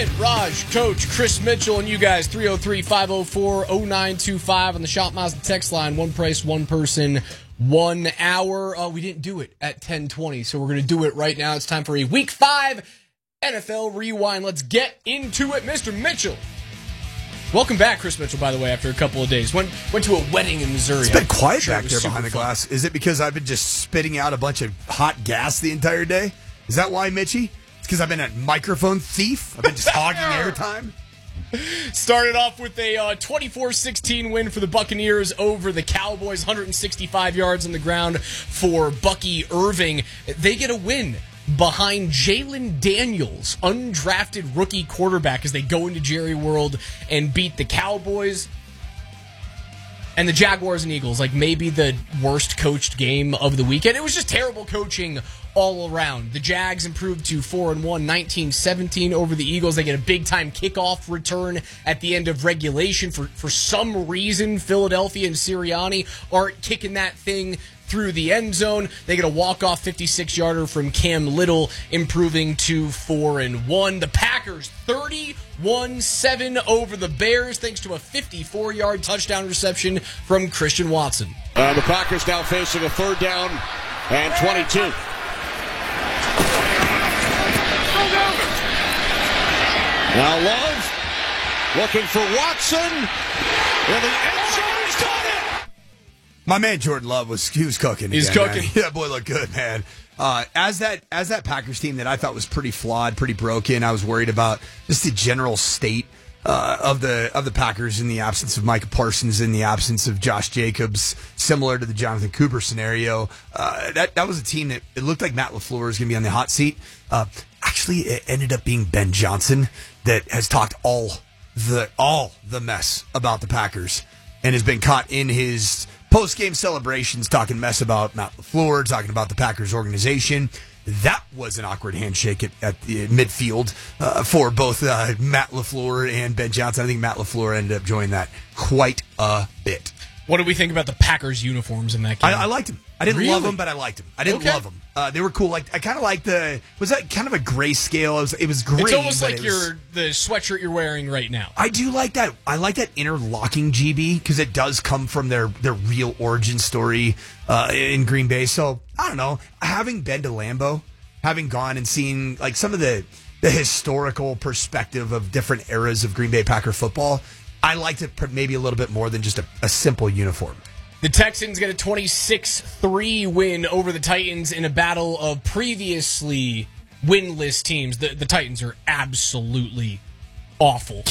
Clint, Raj, Coach, Chris Mitchell, and you guys, 303-504-0925 on the Shop Mazda text line. One price, one person, 1 hour. We didn't do it at 10:20, so we're going to do it right now. It's time for a Week 5 NFL Rewind. Let's get into it. Mr. Mitchell. Welcome back, Chris Mitchell, by the way, after a couple of days. Went to a wedding in Missouri. It's been quiet back there behind the glass. Is it because I've been just spitting out a bunch of hot gas the entire day? Is that why, Mitchie? It's because I've been a microphone thief? I've been just hogging airtime? Started off with a 24-16 win for the Buccaneers over the Cowboys. 165 yards on the ground for Bucky Irving. They get a win behind Jalen Daniels, undrafted rookie quarterback, as they go into Jerry World and beat the Cowboys. And the Jaguars and Eagles, like maybe the worst coached game of the weekend. It was just terrible coaching all around. The Jags improved to 4-1, 19-17 over the Eagles. They get a big-time kickoff return at the end of regulation. For some reason, Philadelphia and Sirianni aren't kicking that thing through the end zone. They get a walk-off 56-yarder from Cam Little, improving to 4-1. The Packers 31-7 over the Bears, thanks to a 54-yard touchdown reception from Christian Watson. The Packers now facing a 3rd down and 22. Now Love looking for Watson in the end zone. He's got it. My man Jordan Love was cooking. He's again, cooking. Man. Yeah, boy, looked good, man. As that Packers team that I thought was pretty flawed, pretty broken. I was worried about just the general state of the Packers in the absence of Micah Parsons, in the absence of Josh Jacobs, similar to the Jonathan Cooper scenario. That was a team that it looked like Matt LaFleur was going to be on the hot seat. Actually, it ended up being Ben Johnson that has talked all the mess about the Packers and has been caught in his post-game celebrations talking mess about Matt LaFleur, talking about the Packers organization. That was an awkward handshake at the midfield for both Matt LaFleur and Ben Johnson. I think Matt LaFleur ended up joining that quite a bit. What did we think about the Packers uniforms in that game? I liked them. I didn't love them, but I liked them. I didn't love them. They were cool. I kind of liked was that kind of a grayscale? It was great. It's almost like the sweatshirt you're wearing right now. I do like that. I like that interlocking GB because it does come from their real origin story in Green Bay. So I don't know. Having been to Lambeau, having gone and seen like some of the historical perspective of different eras of Green Bay Packer football, I liked it maybe a little bit more than just a simple uniform. The Texans get a 26-3 win over the Titans in a battle of previously winless teams. The Titans are absolutely awful.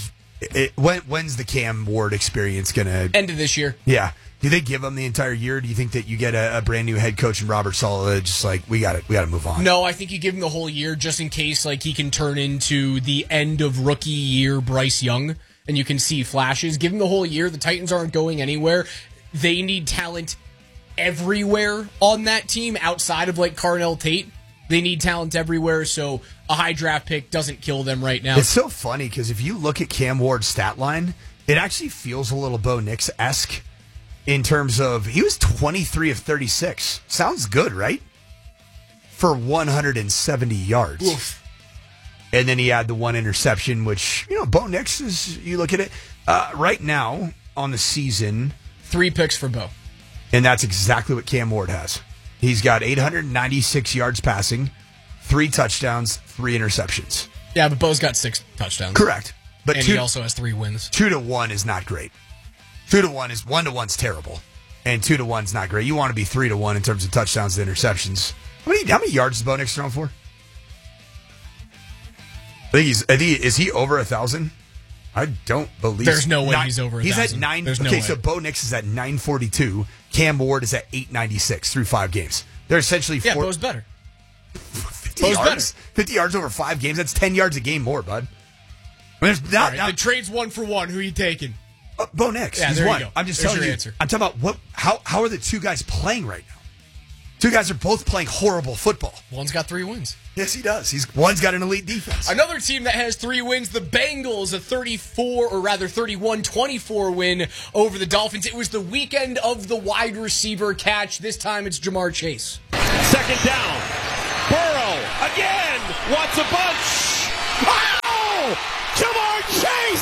When's the Cam Ward experience going to... End of this year. Yeah. Do they give him the entire year? Do you think that you get a brand new head coach in Robert Saleh, just like, we got to move on? No, I think you give him the whole year just in case like he can turn into the end of rookie year Bryce Young, and you can see flashes. Give him the whole year. The Titans aren't going anywhere. They need talent everywhere on that team outside of like Carnell Tate. They need talent everywhere, so a high draft pick doesn't kill them right now. It's so funny because if you look at Cam Ward's stat line, it actually feels a little Bo Nix-esque in terms of he was 23 of 36. Sounds good, right? For 170 yards. Oof. And then he had the one interception, which, Bo Nix is, you look at it, right now on the season... 3 picks for Bo. And that's exactly what Cam Ward has. He's got 896 yards passing, 3 touchdowns, 3 interceptions. Yeah, but Bo's got 6 touchdowns. Correct. But he also has 3 wins. 2-1 is not great. 2-1 is 1-1's terrible. And 2-1's not great. You want to be 3-1 in terms of touchdowns and interceptions. How many yards is Bo Nix thrown for? Is he over 1,000? I don't believe there's no way he's over 1,000. He's at 9. There's no okay, way. So Bo Nix is at 942. Cam Ward is at 896 through 5 games. They're essentially Bo's better. 50 Bo's yards. better. 50 yards over 5 games. That's 10 yards a game more, bud. I mean, The trade's 1 for 1. Who you taking? Bo Nix. Yeah, He's there one. you go. I'm just There's telling you. answer. I'm talking about how are the 2 guys playing right now? 2 guys are both playing horrible football. One's got 3 wins. Yes, he does. One's got an elite defense. Another team that has 3 wins, the Bengals, a 31-24 win over the Dolphins. It was the weekend of the wide receiver catch. This time it's Jamar Chase. 2nd down. Burrow again. Wants a bunch. Oh!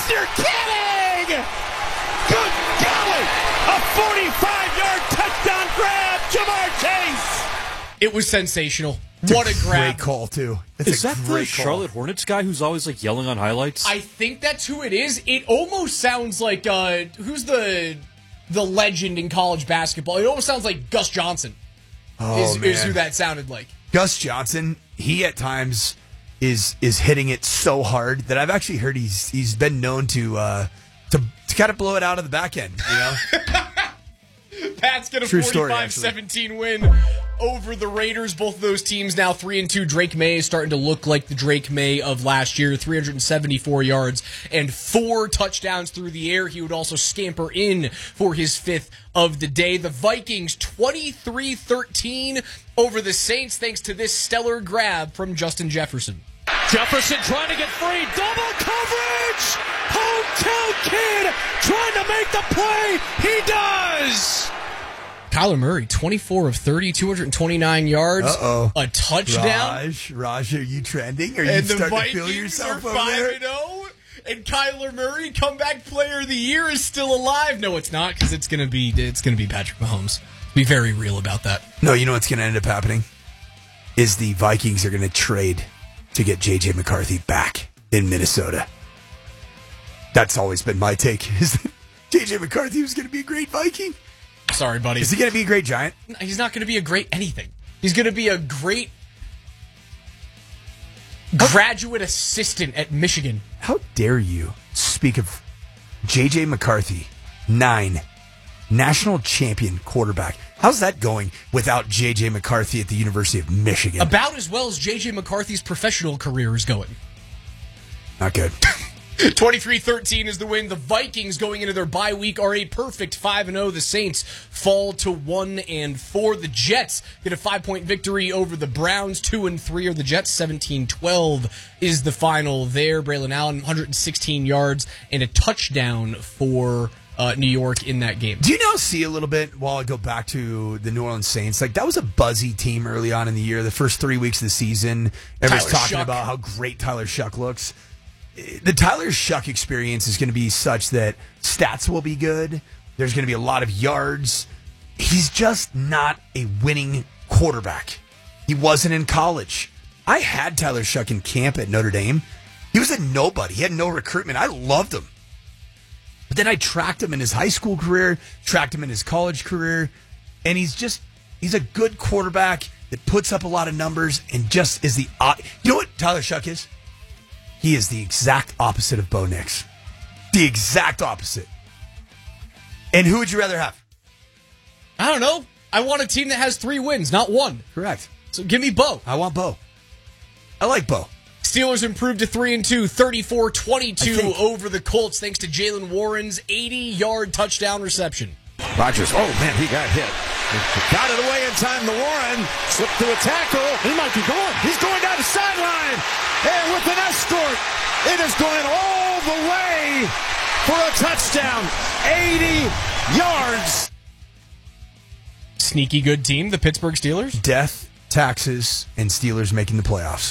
You're kidding! Good golly! A 45-yard touchdown grab, Jamar Chase! It was sensational. What a grab. Great call, too. Is that the Charlotte Hornets guy who's always like yelling on highlights? I think that's who it is. It almost sounds like, who's the legend in college basketball? It almost sounds like Gus Johnson is who that sounded like. Gus Johnson, he at times is hitting it so hard that I've actually heard he's been known to kind of blow it out of the back end, you know? Pats get a 45-17 win over the Raiders. Both of those teams now 3-2. Drake May is starting to look like the Drake May of last year. 374 yards and 4 touchdowns through the air. He would also scamper in for his 5th of the day. The Vikings 23-13 over the Saints thanks to this stellar grab from Justin Jefferson. Jefferson trying to get free. Double coverage! Hometown kid trying to make the play. He does! Kyler Murray, 24 of 30, 229 yards. A touchdown. Raj, are you trending? Are you and the starting Vikings to feel yourself are over there? 5-0. And Kyler Murray, comeback player of the year, is still alive. No, it's not, because it's gonna be Patrick Mahomes. Be very real about that. No, you know what's going to end up happening? Is the Vikings are going to trade to get J.J. McCarthy back in Minnesota. That's always been my take, is that J.J. McCarthy was going to be a great Viking. Sorry, buddy. Is he going to be a great Giant? He's not going to be a great anything. He's going to be a great graduate assistant at Michigan. How dare you speak of J.J. McCarthy, 9, national champion quarterback. How's that going without J.J. McCarthy at the University of Michigan? About as well as J.J. McCarthy's professional career is going. Not good. 23-13 is the win. The Vikings going into their bye week are a perfect 5-0. The Saints fall to 1-4. The Jets get a 5-point victory over the Browns. 2-3 are the Jets. 17-12 is the final there. Braylon Allen, 116 yards and a touchdown for New York in that game. Do you now see a little bit, while I go back to the New Orleans Saints, like that was a buzzy team early on in the year. The first 3 weeks of the season, everyone's talking about how great Tyler Shuck looks. The Tyler Shuck experience is going to be such that stats will be good. There's going to be a lot of yards. He's just not a winning quarterback. He wasn't in college. I had Tyler Shuck in camp at Notre Dame. He was a nobody. He had no recruitment. I loved him. But then I tracked him in his high school career, tracked him in his college career, and he's a good quarterback that puts up a lot of numbers and just is the... You know what Tyler Shuck is? He is the exact opposite of Bo Nix. The exact opposite. And who would you rather have? I don't know. I want a team that has 3 wins, not 1. Correct. So give me Bo. I want Bo. I like Bo. Steelers improved to 3-2, 34-22 over the Colts thanks to Jaylen Warren's 80-yard touchdown reception. Rodgers, oh man, he got hit. Got it away in time to Warren. Slipped through a tackle. He might be gone. He's going down the sideline. And with an escort, it is going all the way for a touchdown. 80 yards. Sneaky good team, the Pittsburgh Steelers. Death, taxes, and Steelers making the playoffs.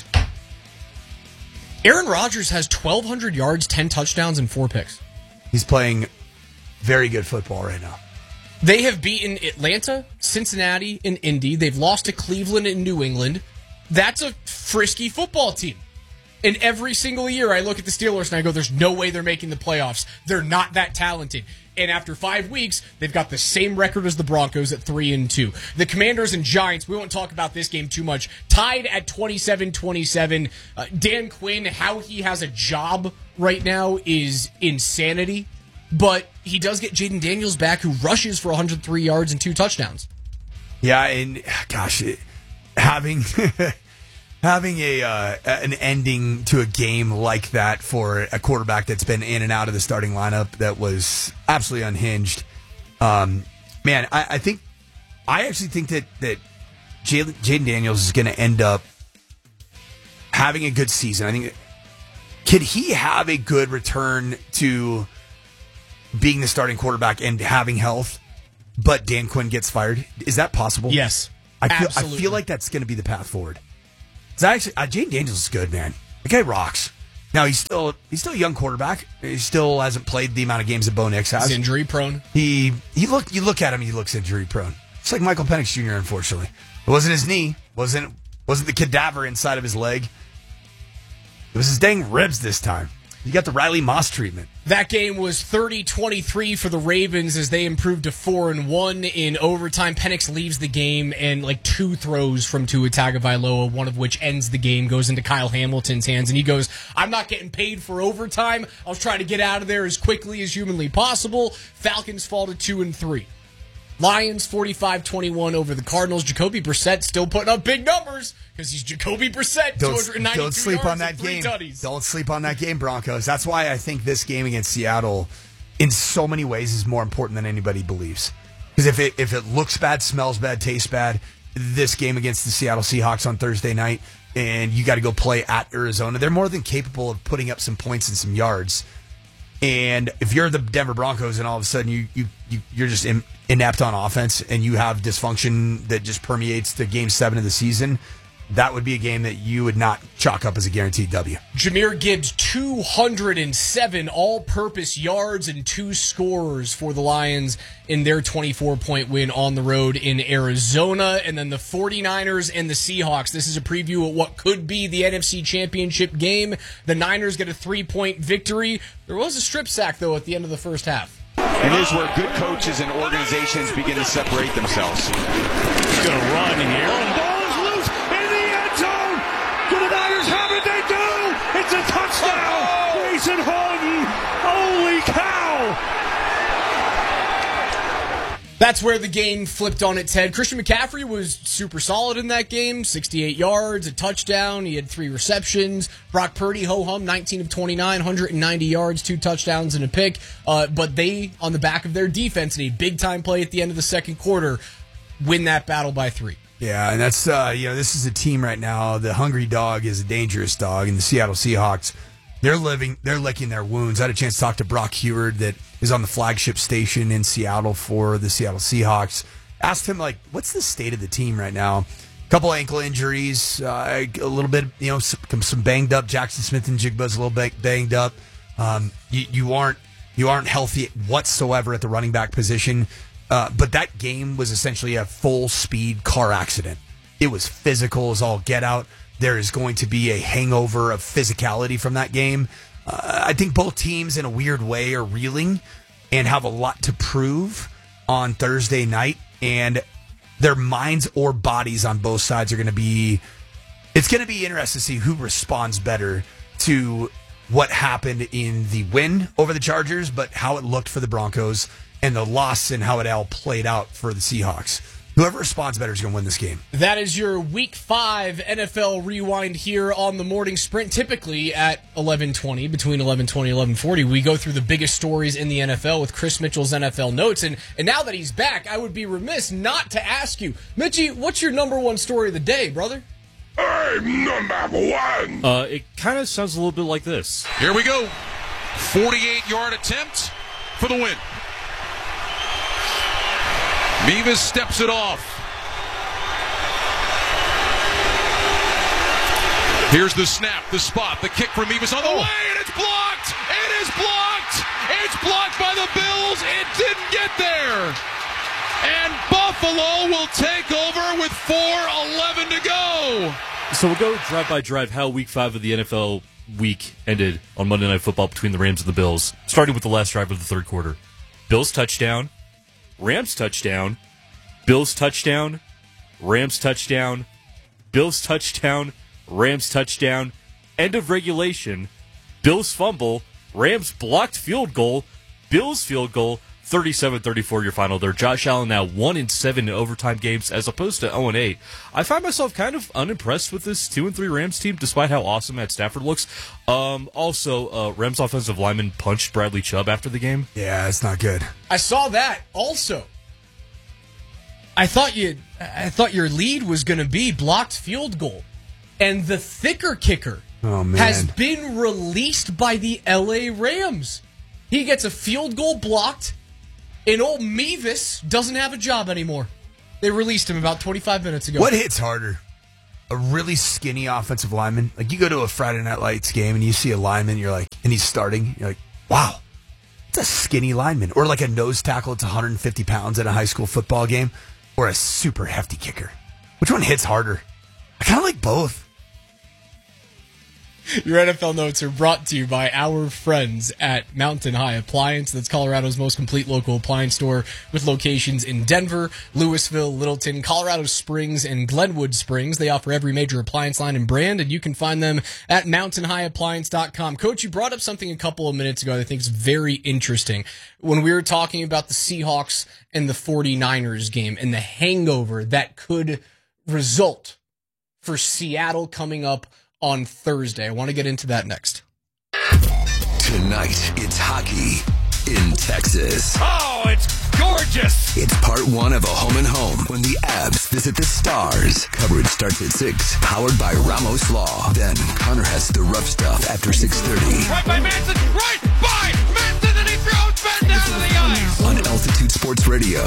Aaron Rodgers has 1,200 yards, 10 touchdowns, and 4 picks. He's playing very good football right now. They have beaten Atlanta, Cincinnati, and Indy. They've lost to Cleveland and New England. That's a frisky football team. And every single year I look at the Steelers and I go, there's no way they're making the playoffs. They're not that talented. And after 5 weeks, they've got the same record as the Broncos at 3-2. The Commanders and Giants, we won't talk about this game too much, tied at 27-27. Dan Quinn, how he has a job right now is insanity. But he does get Jaden Daniels back, who rushes for 103 yards and 2 touchdowns. Yeah, and gosh, having having an ending to a game like that for a quarterback that's been in and out of the starting lineup that was absolutely unhinged. Man, I actually think that Jaden Daniels is going to end up having a good season. I think, could he have a good return to being the starting quarterback and having health, but Dan Quinn gets fired? Is that possible? Yes, I feel like that's going to be the path forward. Jaden Daniels is good, man. The guy rocks. Now he's still a young quarterback. He still hasn't played the amount of games that Bo Nix has. He's injury prone. You look at him, he looks injury prone. It's like Michael Penix Jr. Unfortunately, it wasn't his knee, wasn't the cadaver inside of his leg. It was his dang ribs this time. You got the Riley Moss treatment. That game was 30-23 for the Ravens as they improved to 4-1 in overtime. Penix leaves the game and like 2 throws from Tua Tagovailoa, one of which ends the game, goes into Kyle Hamilton's hands, and he goes, "I'm not getting paid for overtime. I was trying to get out of there as quickly as humanly possible." Falcons fall to 2-3. Lions 45-21 over the Cardinals. Jacoby Brissett still putting up big numbers because he's Jacoby Brissett. Don't sleep on that game. Tutties. Don't sleep on that game, Broncos. That's why I think this game against Seattle, in so many ways, is more important than anybody believes. Because if it looks bad, smells bad, tastes bad, this game against the Seattle Seahawks on Thursday night, and you got to go play at Arizona, they're more than capable of putting up some points and some yards. And if you're the Denver Broncos and all of a sudden you're just inept on offense and you have dysfunction that just permeates the game 7 of the season, that would be a game that you would not chalk up as a guaranteed W. Jahmyr Gibbs, 207 all-purpose yards and 2 scores for the Lions in their 24-point win on the road in Arizona. And then the 49ers and the Seahawks. This is a preview of what could be the NFC Championship game. The Niners get a 3-point victory. There was a strip sack, though, at the end of the first half. And here's where good coaches and organizations begin to separate themselves. He's going to run here. The ball is loose in the end zone. Do the Niners have it? They do. It's a touchdown. Grayson Horton. Holy cow. That's where the game flipped on its head. Christian McCaffrey was super solid in that game. 68 yards, a touchdown. He had 3 receptions. Brock Purdy, ho-hum, 19 of 29, 190 yards, 2 touchdowns and a pick. But they, on the back of their defense, in a big-time play at the end of the second quarter, win that battle by 3. Yeah, and that's, this is a team right now. The hungry dog is a dangerous dog, and the Seattle Seahawks, they're licking their wounds. I had a chance to talk to Brock Heward that is on the flagship station in Seattle for the Seattle Seahawks. Asked him, what's the state of the team right now? A couple ankle injuries, a little bit, some banged up. Jackson Smith and Jigba's a little banged up. You aren't healthy whatsoever at the running back position. But that game was essentially a full speed car accident. It was physical as all get out. There is going to be a hangover of physicality from that game. I think both teams, in a weird way, are reeling and have a lot to prove on Thursday night. And their minds or bodies on both sides are going to be... It's going to be interesting to see who responds better to what happened in the win over the Chargers, but how it looked for the Broncos, and the loss and how it all played out for the Seahawks. Whoever responds better is going to win this game. That is your Week 5 NFL Rewind here on the Morning Sprint. Typically at 11:20, between 11:20 and 11:40, we go through the biggest stories in the NFL with Chris Mitchell's NFL Notes. And now that he's back, I would be remiss not to ask you, Mitchie, what's your number 1 story of the day, brother? I'm number 1. It kind of sounds a little bit like this. Here we go. 48-yard attempt for the win. Mevis steps it off. Here's the snap, the spot, the kick from Mevis on the way, and it's blocked! It is blocked! It's blocked by the Bills. It didn't get there. And Buffalo will take over with 4:11 to go. So we'll go drive by drive how Week 5 of the NFL week ended on Monday Night Football between the Rams and the Bills, starting with the last drive of the third quarter. Bills touchdown. Rams touchdown, Bills touchdown, Rams touchdown, Bills touchdown, Rams touchdown, end of regulation, Bills fumble, Rams blocked field goal, Bills field goal, 37-34 your final there. Josh Allen now 1-7 in overtime games as opposed to 0-8. I find myself kind of unimpressed with this 2-3 Rams team despite how awesome Matt Stafford looks. Also, Rams offensive lineman punched Bradley Chubb after the game. Yeah, it's not good. I saw that also. I thought your lead was going to be blocked field goal. And the thicker kicker has been released by the LA Rams. He gets a field goal blocked. And old Mevis doesn't have a job anymore. They released him about 25 minutes ago. What hits harder? a really skinny offensive lineman. Like, you go to a Friday Night Lights game and you see a lineman, you're like, and he's starting, you're like, wow, it's a skinny lineman. Or like a nose tackle that's 150 pounds at a high school football game, or a super hefty kicker. Which one hits harder? I kind of like both. Your NFL notes are brought to you by our friends at Mountain High Appliance. That's Colorado's most complete local appliance store with locations in Denver, Louisville, Littleton, Colorado Springs, and Glenwood Springs. They offer every major appliance line and brand, and you can find them at mountainhighappliance.com. Coach, you brought up something a couple of minutes ago that I think is very interesting. When we were talking about the Seahawks and the 49ers game and the hangover that could result for Seattle coming up on Thursday. I want to get into that next. Tonight, it's hockey in Texas. Oh, it's gorgeous. It's part one of a home and home when the Abs visit the Stars. Coverage starts at 6, powered by Ramos Law. Then Connor has the rough stuff after 6:30. Right by Manson, right by Manson, and he throws Ben down to the ice. On Altitude Sports Radio,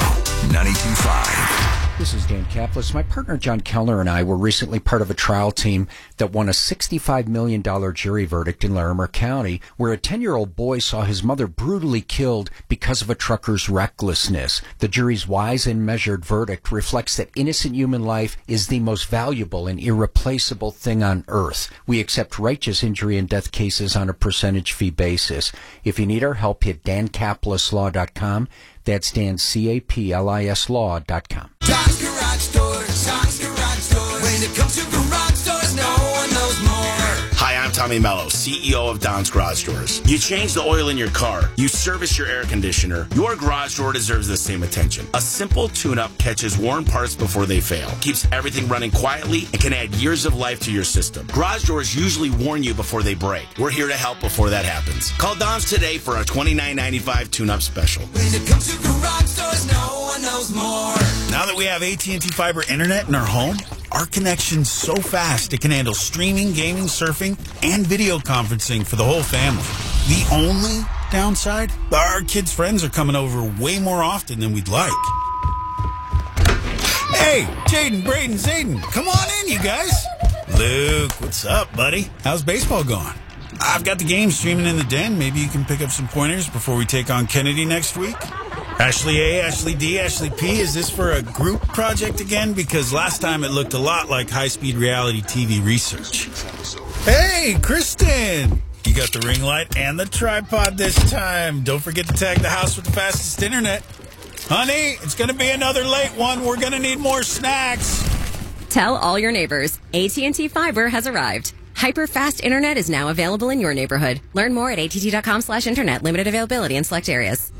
92.5. This is Dan Kaplis. My partner John Kellner and I were recently part of a trial team that won a $65 million jury verdict in Larimer County, where a 10-year-old boy saw his mother brutally killed because of a trucker's recklessness. The jury's wise and measured verdict reflects that innocent human life is the most valuable and irreplaceable thing on earth. We accept righteous injury and death cases on a percentage fee basis. If you need our help, hit dankaplislaw.com. That's DanCaplis.com. Don's Garage Doors, Don's Garage Doors. When it comes to garage doors, no one knows more. Hi, I'm Tommy Mello, CEO of Don's Garage Doors. You change the oil in your car, you service your air conditioner, your garage door deserves the same attention. A simple tune-up catches worn parts before they fail, keeps everything running quietly, and can add years of life to your system. Garage doors usually warn you before they break. We're here to help before that happens. Call Don's today for a $29.95 tune-up special. When it comes to garage doors, no one knows more. Now that we have AT&T Fiber Internet in our home, our connection's so fast it can handle streaming, gaming, surfing, and video conferencing for the whole family. The only downside? Our kids' friends are coming over way more often than we'd like. Hey, Jaden, Braden, Zayden, come on in, you guys. Luke, what's up, buddy? How's baseball going? I've got the game streaming in the den. Maybe you can pick up some pointers before we take on Kennedy next week. Ashley A, Ashley D, Ashley P, is this for a group project again? Because last time it looked a lot like high-speed reality TV research. Hey, Kristen! You got the ring light and the tripod this time. Don't forget to tag the house with the fastest internet. Honey, it's going to be another late one. We're going to need more snacks. Tell all your neighbors, AT&T Fiber has arrived. Hyper-fast internet is now available in your neighborhood. Learn more at att.com/internet. Limited availability in select areas.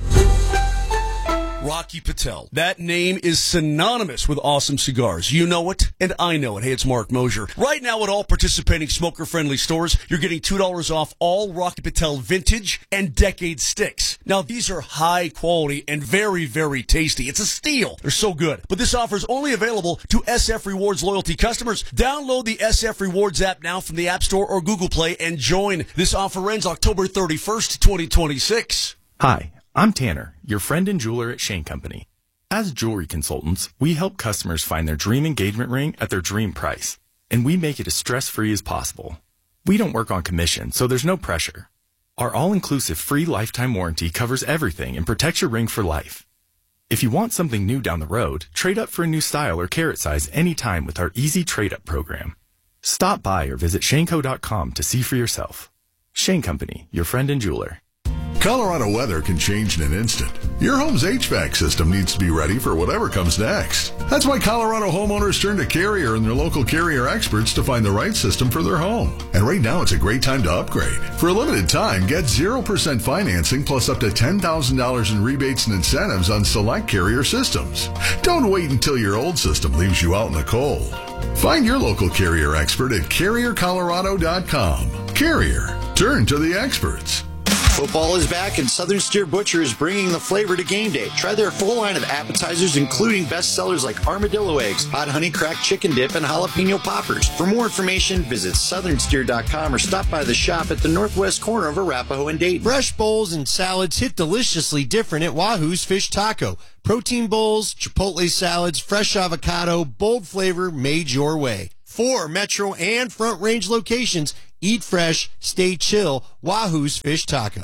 Rocky Patel. That name is synonymous with awesome cigars. You know it, and I know it. Hey, it's Mark Mosier. Right now at all participating smoker-friendly stores, you're getting $2 off all Rocky Patel vintage and decade sticks. Now, these are high quality and very, very tasty. It's a steal. They're so good. But this offer is only available to SF Rewards loyalty customers. Download the SF Rewards app now from the App Store or Google Play and join. This offer ends October 31st, 2026. Hi. I'm Tanner, your friend and jeweler at Shane Company. As jewelry consultants, we help customers find their dream engagement ring at their dream price, and we make it as stress-free as possible. We don't work on commission, so there's no pressure. Our all-inclusive free lifetime warranty covers everything and protects your ring for life. If you want something new down the road, trade up for a new style or carat size anytime with our easy trade-up program. Stop by or visit shaneco.com to see for yourself. Shane Company, your friend and jeweler. Colorado weather can change in an instant. Your home's HVAC system needs to be ready for whatever comes next. That's why Colorado homeowners turn to Carrier and their local Carrier experts to find the right system for their home. And right now, it's a great time to upgrade. For a limited time, get 0% financing plus up to $10,000 in rebates and incentives on select Carrier systems. Don't wait until your old system leaves you out in the cold. Find your local Carrier expert at CarrierColorado.com. Carrier. Turn to the experts. Football is back, and Southern Steer Butcher is bringing the flavor to game day. Try their full line of appetizers, including bestsellers like armadillo eggs, hot honey cracked chicken dip, and jalapeno poppers. For more information, visit southernsteer.com or stop by the shop at the northwest corner of Arapahoe and Dayton. Fresh bowls and salads hit deliciously different at Wahoo's Fish Taco. Protein bowls, chipotle salads, fresh avocado, bold flavor made your way. 4 Metro and Front Range locations. Eat fresh, stay chill. Wahoo's Fish Taco.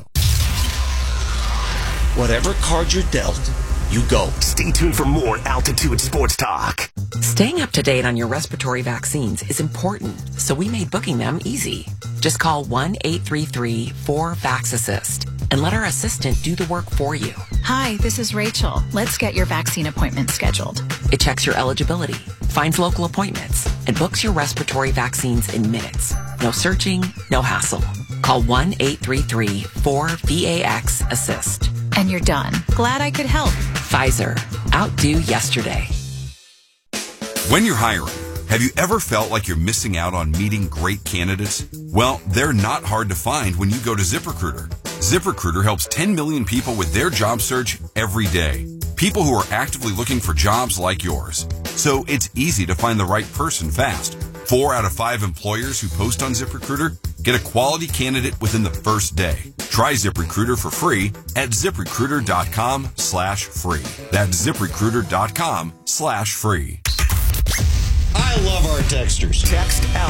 Whatever card you're dealt, you go. Stay tuned for more Altitude Sports Talk. Staying up to date on your respiratory vaccines is important, so we made booking them easy. Just call 1-833-4VAX-ASSIST and let our assistant do the work for you. Hi, this is Rachel. Let's get your vaccine appointment scheduled. It checks your eligibility, finds local appointments, and books your respiratory vaccines in minutes. No searching, no hassle. Call 1-833-4VAX-ASSIST. And you're done. Glad I could help. Pfizer. Outdo yesterday. When you're hiring, have you ever felt like you're missing out on meeting great candidates? Well, they're not hard to find when you go to ZipRecruiter. ZipRecruiter helps 10 million people with their job search every day. People who are actively looking for jobs like yours. So it's easy to find the right person fast. 4 out of 5 employers who post on ZipRecruiter get a quality candidate within the first day. Try ZipRecruiter for free at ZipRecruiter.com/free. That's ZipRecruiter.com/free. I love our texters. Text